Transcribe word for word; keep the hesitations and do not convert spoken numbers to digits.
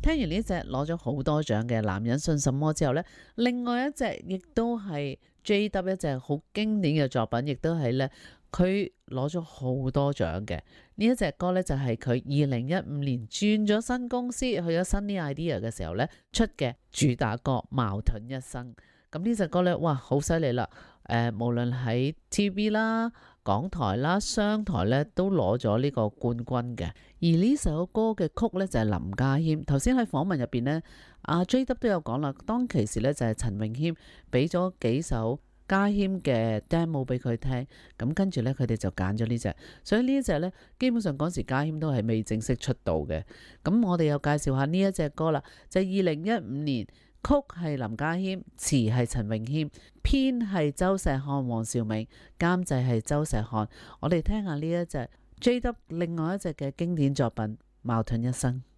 聽完呢隻攞咗好多獎嘅《男人信什麼》之後呢，另外一隻亦都係 J W 一隻好經典嘅作品，亦都係呢，佢攞咗好多獎嘅。呢一隻歌呢，就係佢二零一五年轉咗新公司去咗 Sunny Idea 嘅時候呢出嘅主打歌《矛盾一生》。咁呢隻歌呢，哇，好犀利啦！誒、呃，無論喺 T V 啦、港台啦、商台呢，都攞咗呢個冠軍嘅。而呢首歌嘅曲呢，就係林家謙。頭先喺訪問入邊呢，阿 J W 都有講啦，當其時呢，就係陳詠謙俾咗幾首家謙嘅 demo 俾佢聽，咁跟住呢，佢哋就揀咗呢隻。所以呢一隻呢，基本上嗰時家謙都係未正式出道嘅。咁我哋又介紹下呢一隻歌啦，就係二零一五年。曲係林家謙，詞係陳詠謙，編係周石漢、黃兆銘，監製係周石漢。我哋聽下呢一隻 J W 另外一隻嘅經典作品《矛盾一生》。